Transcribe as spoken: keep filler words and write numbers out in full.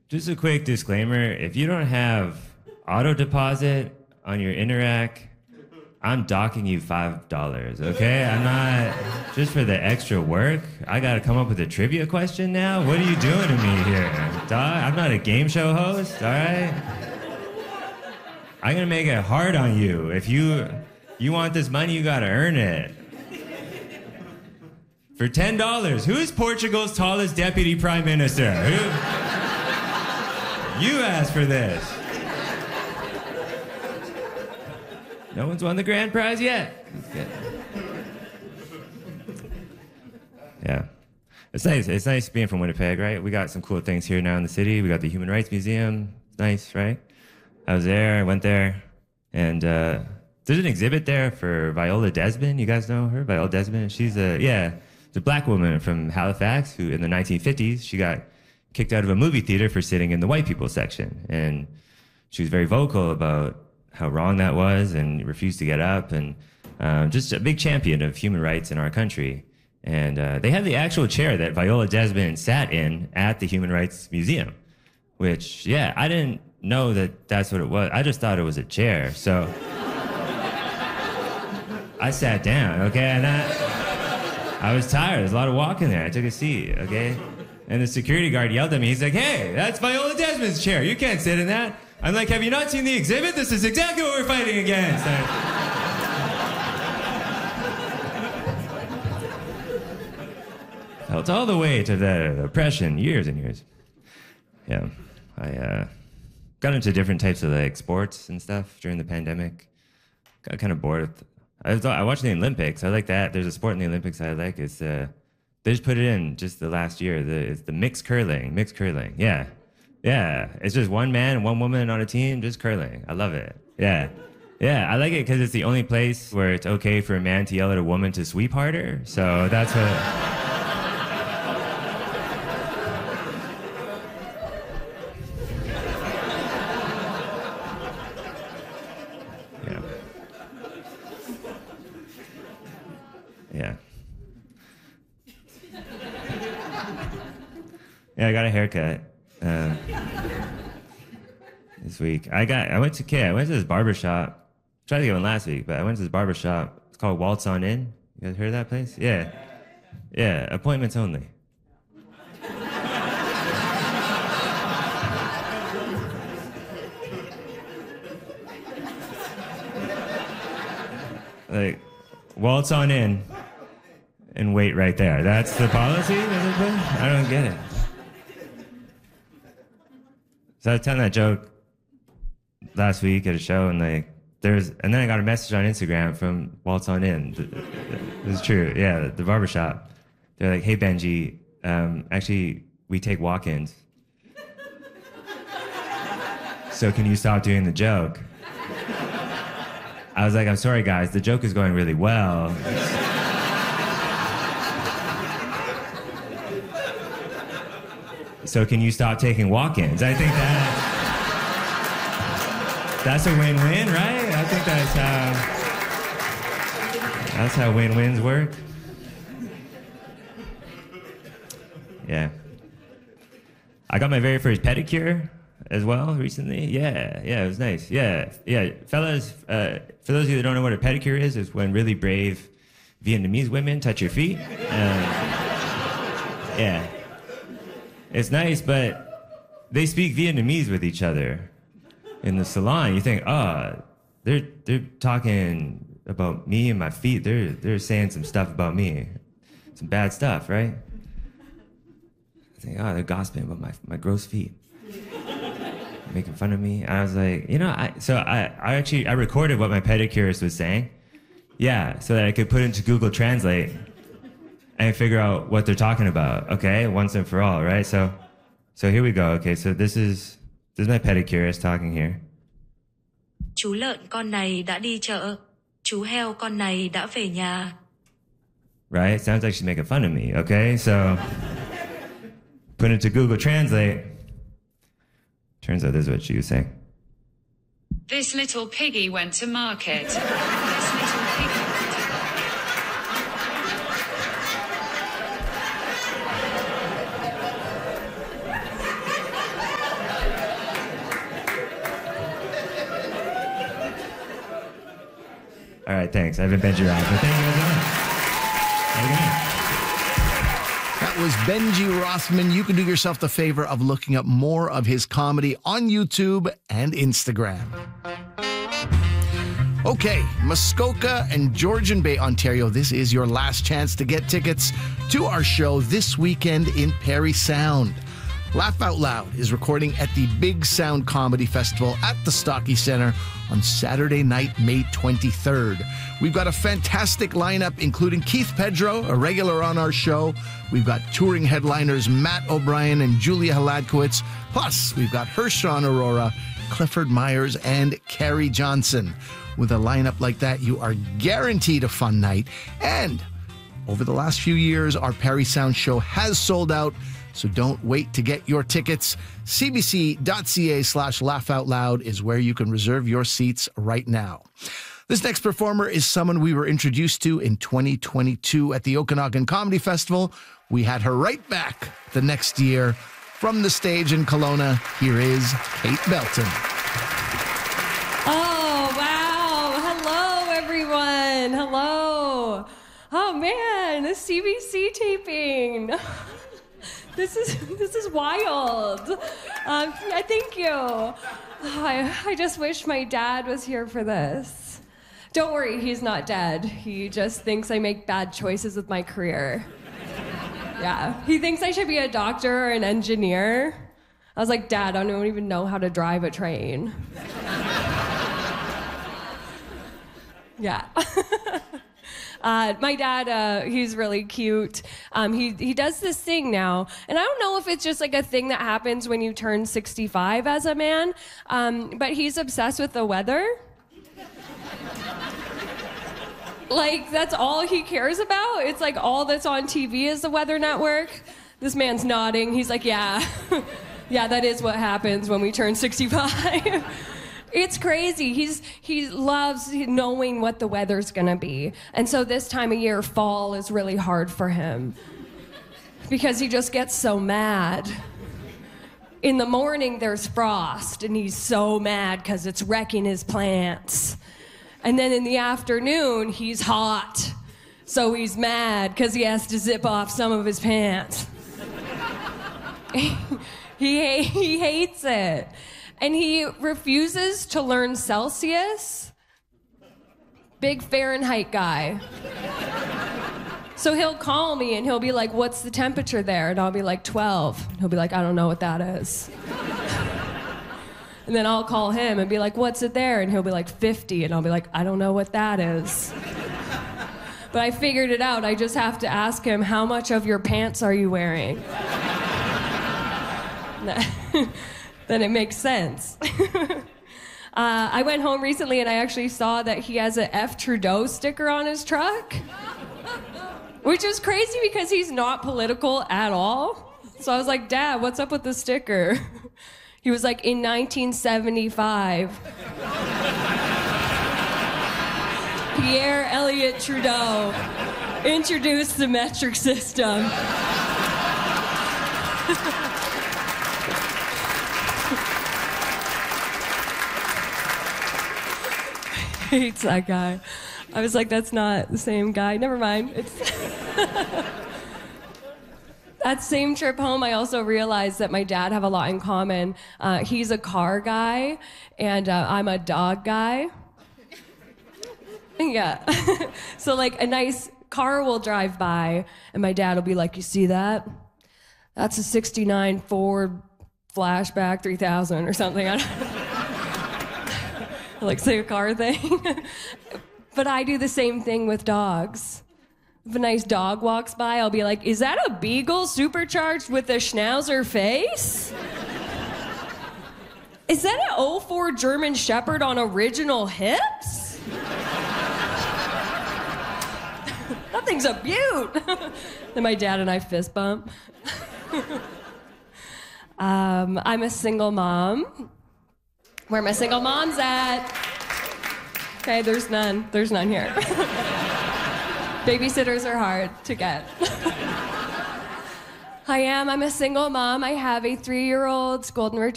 Just a quick disclaimer. If you don't have auto deposit on your Interac, I'm docking you five dollars, okay? I'm not, just for the extra work, I gotta come up with a trivia question now? What are you doing to me here, dog? I'm not a game show host, all right? I'm gonna make it hard on you. If you you want this money, you gotta earn it. For ten dollars, who is Portugal's tallest deputy prime minister? Who? You asked for this. No one's won the grand prize yet. Yeah. It's nice. It's nice being from Winnipeg, right? We got some cool things here now in the city. We got the Human Rights Museum. It's nice, right? I was there. I went there. And uh, there's an exhibit there for Viola Desmond. You guys know her? Viola Desmond? She's a, yeah, it's a black woman from Halifax who in the nineteen fifties, she got kicked out of a movie theater for sitting in the white people section. And she was very vocal about how wrong that was and refused to get up, and um, just a big champion of human rights in our country. And uh, they have the actual chair that Viola Desmond sat in at the Human Rights Museum, which, yeah, I didn't know that that's what it was. I just thought it was a chair. So I sat down, okay, and I, I was tired. There's a lot of walking there. I took a seat, okay? And the security guard yelled at me. He's like, hey, that's Viola Desmond's chair. You can't sit in that. I'm like, have you not seen the exhibit? This is exactly what we're fighting against. I felt all the weight of the oppression, years and years. Yeah, I uh, got into different types of like sports and stuff during the pandemic. Got kind of bored with. I, was, I watched the Olympics. I like that. There's a sport in the Olympics I like. It's uh, they just put it in just the last year. The, it's the mixed curling. Mixed curling. Yeah. Yeah, it's just one man, one woman on a team, just curling. I love it. Yeah. Yeah, I like it because it's the only place where it's okay for a man to yell at a woman to sweep harder. So that's what... Yeah. Yeah. Yeah, I got a haircut. Uh, this week I got I went to okay, I went to this barbershop. Tried to get one last week, but I went to this barbershop. It's called Waltz On In. You guys heard of that place? Yeah. Yeah, appointments only. Like, waltz on in and wait right there. That's the policy? I don't get it. So I was telling that joke last week at a show, and like there's, and then I got a message on Instagram from Waltz On In. It's true, yeah, the barbershop. They're like, "Hey Benji, um, actually we take walk-ins. So can you stop doing the joke?" I was like, "I'm sorry guys, the joke is going really well." So can you stop taking walk-ins? I think that that's a win-win, right? I think that's how that's how win-wins work. Yeah. I got my very first pedicure as well recently. Yeah, yeah, it was nice. Yeah, yeah, fellas. Uh, for those of you that don't know what a pedicure is, it's when really brave Vietnamese women touch your feet. Um, yeah. It's nice, but they speak Vietnamese with each other in the salon. You think, oh, they're they're talking about me and my feet. They're they're saying some stuff about me, some bad stuff, right? I think, oh, they're gossiping about my my gross feet, making fun of me. And I was like, you know, I so I I actually I recorded what my pedicurist was saying, yeah, so that I could put into Google Translate and figure out what they're talking about, okay, once and for all, right? So, so here we go. Okay, so this is this is my pedicurist talking here. Chú lợn con này đã đi chợ, chú heo con này đã về nhà. Right? Sounds like she's making fun of me. Okay, so put it to Google Translate. Turns out this is what she was saying. This little piggy went to market. This little piggy. All right, thanks. I've been Benji Rothman. Thank you guys so much. Have a good night. That was Benji Rothman. You can do yourself the favor of looking up more of his comedy on YouTube and Instagram. Okay, Muskoka and Georgian Bay, Ontario, this is your last chance to get tickets to our show this weekend in Parry Sound. Laugh Out Loud is recording at the Big Sound Comedy Festival at the Stocky Centre on Saturday night, May twenty-third. We've got a fantastic lineup, including Keith Pedro, a regular on our show. We've got touring headliners Matt O'Brien and Julia Hladkowicz. Plus, we've got Hershon Aurora, Clifford Myers, and Carrie Johnson. With a lineup like that, you are guaranteed a fun night. And over the last few years, our Parry Sound show has sold out, so don't wait to get your tickets. cbc.ca slash laugh out loud is where you can reserve your seats right now. This next performer is someone we were introduced to in twenty twenty-two at the Okanagan Comedy Festival. We had her right back the next year. From the stage in Kelowna, here is Kate Belton. Oh, wow. Hello, everyone. Hello. Oh, man, the C B C taping. This is this is wild. Um, yeah, thank you. Oh, I, I just wish my dad was here for this. Don't worry, he's not dead. He just thinks I make bad choices with my career. Yeah, he thinks I should be a doctor or an engineer. I was like, Dad, I don't even know how to drive a train. Yeah. Uh, my dad, uh, he's really cute. Um, he, he does this thing now, and I don't know if it's just like a thing that happens when you turn sixty-five as a man, um, but he's obsessed with the weather. Like, that's all he cares about. It's like all that's on T V is the Weather Network. This man's nodding. He's like, yeah, yeah, that is what happens when we turn sixty-five. It's crazy. He's he loves knowing what the weather's gonna be. And so this time of year, fall is really hard for him because he just gets so mad. In the morning, there's frost, and he's so mad because it's wrecking his plants. And then in the afternoon, he's hot. So he's mad because he has to zip off some of his pants. he, he hates it. And he refuses to learn Celsius. Big Fahrenheit guy. So he'll call me and he'll be like, what's the temperature there? And I'll be like, twelve. He'll be like, I don't know what that is. And then I'll call him and be like, what's it there? And he'll be like, fifty. And I'll be like, I don't know what that is. But I figured it out. I just have to ask him, how much of your pants are you wearing? Then it makes sense. uh, I went home recently and I actually saw that he has a F Trudeau sticker on his truck, which is crazy because he's not political at all. So I was like, Dad, what's up with the sticker? He was like, in nineteen seventy-five, Pierre Elliott Trudeau introduced the metric system. Hates that guy. I was like, that's not the same guy. Never mind. It's that same trip home, I also realized that my dad have a lot in common. Uh, he's a car guy, and uh, I'm a dog guy. Yeah. So, like, a nice car will drive by, and my dad will be like, you see that? That's a sixty-nine Ford Flashback three thousand or something. I don't like, say a car thing. But I do the same thing with dogs. If a nice dog walks by, I'll be like, is that a beagle supercharged with a schnauzer face? Is that an oh four German Shepherd on original hips? That thing's a beaut. Then my dad and I fist bump. um, I'm a single mom. Where my single mom's at? Okay, there's none. There's none here. Babysitters are hard to get. I am. I'm a single mom. I have a three-year-old golden retriever.